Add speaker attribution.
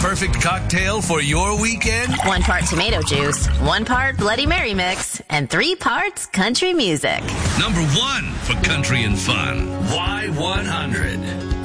Speaker 1: perfect cocktail for your weekend?
Speaker 2: 1 part tomato juice, 1 part Bloody Mary mix, and 3 parts country music.
Speaker 1: Number 1 for country and fun. Y100.